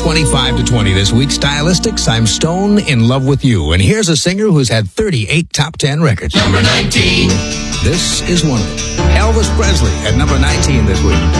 25 to 20 this week. Stylistics, I'm Stone in Love with You. And here's a singer who's had 38 top 10 records. Number 19. This is one of them. Elvis Presley at number 19 this week.